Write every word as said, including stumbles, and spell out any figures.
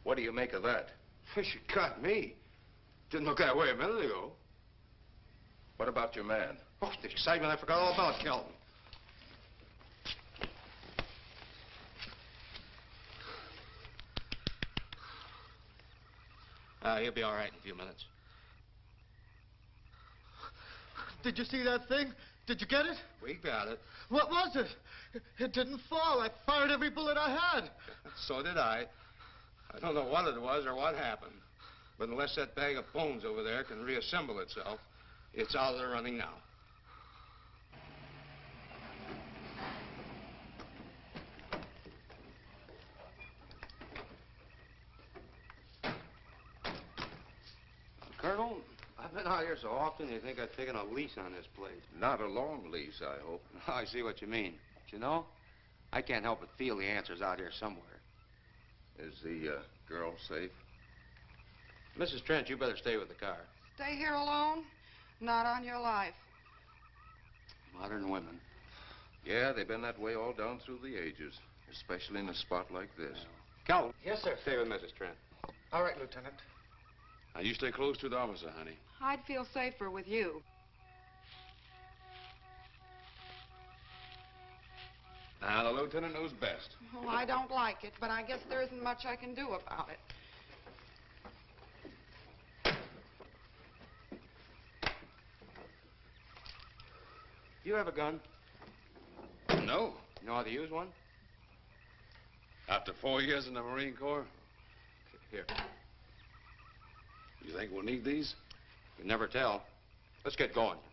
What do you make of that? She got me. Didn't look that way a minute ago. What about your man? Oh, the excitement, I forgot all about Kelton. Uh, he'll be all right in a few minutes. Did you see that thing? Did you get it? We got it. What was it? It didn't fall. I fired every bullet I had. So did I. I don't know what it was or what happened. But unless that bag of bones over there can reassemble itself, it's out of the running now. Colonel, I've been out here so often, you think I've taken a lease on this place. Not a long lease, I hope. I see what you mean. But you know, I can't help but feel the answer's out here somewhere. Is the uh, girl safe? Missus Trent, you better stay with the car. Stay here alone? Not on your life. Modern women. Yeah, they've been that way all down through the ages, especially in a spot like this. Calvin. Yes, sir. Stay with Missus Trent. All right, Lieutenant. Now, you stay close to the officer, honey. I'd feel safer with you. Now, the lieutenant knows best. Well, I don't like it, but I guess there isn't much I can do about it. You have a gun? No. You know how to use one? After four years in the Marine Corps, Here. you think we'll need these? You never tell. Let's get going.